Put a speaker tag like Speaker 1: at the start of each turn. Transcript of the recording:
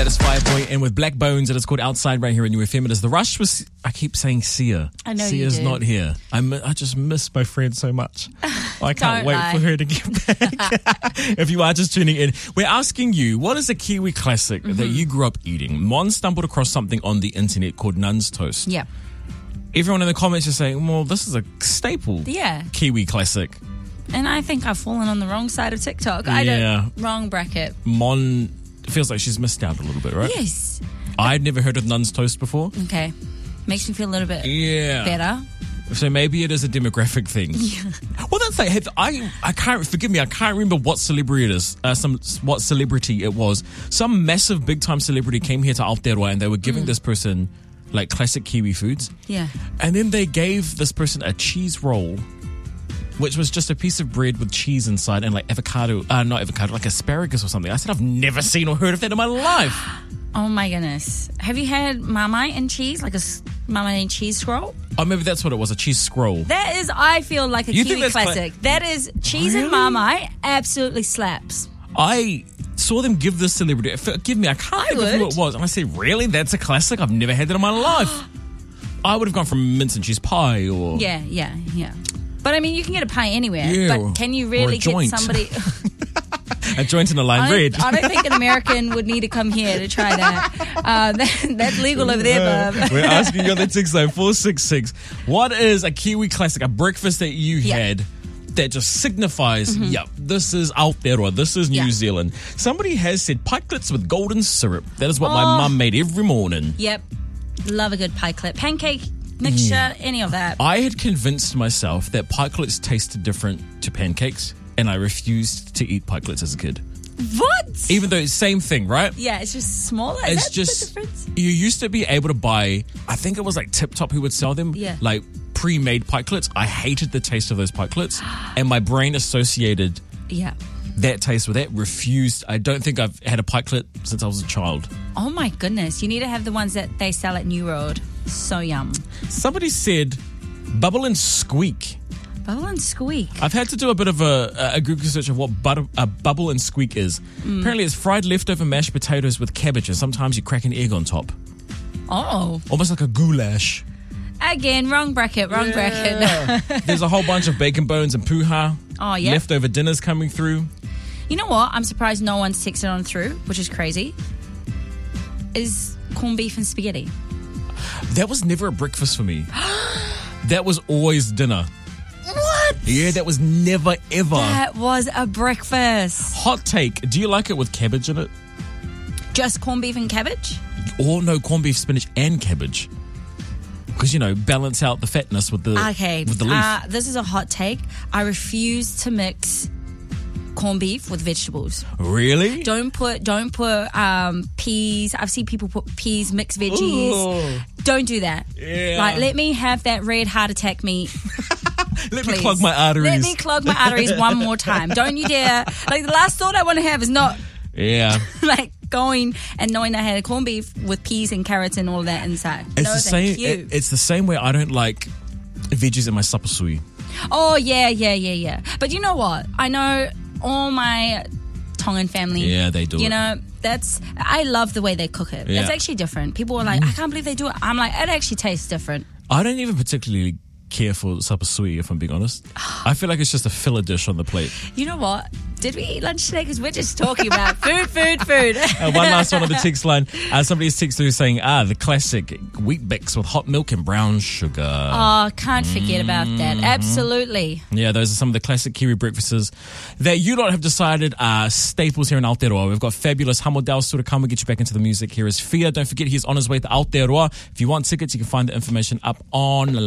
Speaker 1: That is Fireboy, and with Black Bones, it is called Outside right here in UFM. It is The Rush. I keep saying Sia.
Speaker 2: I know
Speaker 1: Sia's
Speaker 2: you do.
Speaker 1: not here. I just miss my friend so much. I can't
Speaker 2: Don't
Speaker 1: wait
Speaker 2: lie.
Speaker 1: for her to get back. If you are just tuning in, we're asking you, what is a Kiwi classic that you grew up eating? Mon stumbled across something on the internet called Nun's Toast.
Speaker 2: Yeah.
Speaker 1: Everyone in the comments is saying, well, this is a staple
Speaker 2: Yeah.
Speaker 1: Kiwi classic.
Speaker 2: And I think I've fallen on the wrong side of TikTok. Wrong bracket.
Speaker 1: Mon feels like she's missed out a little bit, right?
Speaker 2: Yes.
Speaker 1: I'd never heard of Nun's Toast before.
Speaker 2: Okay. Makes me feel a little bit
Speaker 1: Yeah.
Speaker 2: better.
Speaker 1: So maybe it is a demographic thing.
Speaker 2: Yeah.
Speaker 1: Well, that's like, I can't, forgive me, I can't remember what celebrity it is, what celebrity it was. Some massive big time celebrity came here to Aotearoa and they were giving this person like classic Kiwi foods.
Speaker 2: Yeah.
Speaker 1: And then they gave this person a cheese roll, which was just a piece of bread with cheese inside and like like asparagus or something. I said, I've never seen or heard of that in my life.
Speaker 2: Oh my goodness. Have you had Marmite and cheese? Like a Marmite and cheese scroll?
Speaker 1: Oh, maybe that's what it was, a cheese scroll.
Speaker 2: That is, I feel like a
Speaker 1: You think
Speaker 2: Kiwi
Speaker 1: that's
Speaker 2: classic. That is, cheese and
Speaker 1: Really?
Speaker 2: Marmite absolutely slaps.
Speaker 1: I saw them give this celebrity, forgive me, I can't think of who
Speaker 2: would.
Speaker 1: it was. And I said, really? That's a classic? I've never had that in my life. I would have gone from mince and cheese pie or...
Speaker 2: Yeah. But I mean, you can get a pie anywhere.
Speaker 1: Yeah,
Speaker 2: But can you
Speaker 1: or
Speaker 2: really
Speaker 1: a joint.
Speaker 2: get somebody...
Speaker 1: a joint in a lime bread.
Speaker 2: I don't think an American would need to come here to try that. That's legal over there, bub.
Speaker 1: We're asking you on the text line 466, what is a Kiwi classic, a breakfast that you
Speaker 2: Yeah.
Speaker 1: had that just signifies, this is Aotearoa, this is New
Speaker 2: Yeah.
Speaker 1: Zealand. Somebody has said pikelets with golden syrup. That is what my mum made every morning.
Speaker 2: Yep. Love a good pie clip. Pancake mixture, any of that.
Speaker 1: I had convinced myself that pikelets tasted different to pancakes, and I refused to eat pikelets as a kid.
Speaker 2: What?
Speaker 1: Even though it's same thing, right?
Speaker 2: Yeah, it's just smaller.
Speaker 1: It's
Speaker 2: Is that
Speaker 1: just,
Speaker 2: the difference?
Speaker 1: you used to be able to buy, I think it was like Tip Top who would sell them,
Speaker 2: Yeah.
Speaker 1: like pre-made pikelets. I hated the taste of those pikelets, and my brain associated
Speaker 2: Yeah.
Speaker 1: that taste with that, refused. I don't think I've had a pikelet since I was a child.
Speaker 2: Oh my goodness. You need to have the ones that they sell at New Road. So yum.
Speaker 1: Somebody said bubble and squeak.
Speaker 2: Bubble and squeak.
Speaker 1: I've had to do a bit of a Google search of what a bubble and squeak is. Apparently it's fried leftover mashed potatoes with cabbage, and sometimes you crack an egg on top.
Speaker 2: Oh.
Speaker 1: Almost like a goulash.
Speaker 2: Again, wrong bracket.
Speaker 1: There's a whole bunch of bacon bones and puha.
Speaker 2: Oh, yeah.
Speaker 1: Leftover dinners coming through.
Speaker 2: You know what? I'm surprised no one's texted on through, which is crazy. Is corned beef and spaghetti.
Speaker 1: That was never a breakfast for me. That was always dinner.
Speaker 2: What?
Speaker 1: Yeah, that was never ever.
Speaker 2: That was a breakfast.
Speaker 1: Hot take. Do you like it with cabbage in it?
Speaker 2: Just corned beef and cabbage?
Speaker 1: Or no, corned beef, spinach, and cabbage. Because, balance out the fatness with the with the leaf.
Speaker 2: This is a hot take. I refuse to mix corned beef with vegetables.
Speaker 1: Really?
Speaker 2: Don't put peas. I've seen people put peas, mixed veggies.
Speaker 1: Ooh.
Speaker 2: Don't do that.
Speaker 1: Yeah.
Speaker 2: Like, let me have that red heart attack meat.
Speaker 1: Let
Speaker 2: Please.
Speaker 1: me clog my arteries.
Speaker 2: Let me clog my arteries one more time. Don't you dare. Like, the last thought I want to have is not
Speaker 1: Yeah.
Speaker 2: like going and knowing I had a corned beef with peas and carrots and all of that inside.
Speaker 1: It's
Speaker 2: No,
Speaker 1: the
Speaker 2: thank
Speaker 1: same.
Speaker 2: you.
Speaker 1: It's the same way I don't like veggies in my supper sui.
Speaker 2: Oh, yeah. But you know what? I know all my Tongan family.
Speaker 1: Yeah, they do it.
Speaker 2: I love the way they cook it.
Speaker 1: Yeah.
Speaker 2: It's actually different. People are like, I can't believe they do it. I'm like, it actually tastes different.
Speaker 1: I don't even particularly care for supper sui, if I'm being honest. I feel like it's just a filler dish on the plate.
Speaker 2: You know what? Did we eat lunch today? Because we're just talking about food.
Speaker 1: One last one on the text line. Somebody's text through saying, the classic wheat bix with hot milk and brown sugar.
Speaker 2: Oh, can't forget about that. Absolutely.
Speaker 1: Yeah, those are some of the classic Kiwi breakfasts that you lot have decided are staples here in Aotearoa. We've got fabulous Hamodel still to come. We'll get you back into the music. Here is Fia. Don't forget, he's on his way to Aotearoa. If you want tickets, you can find the information up on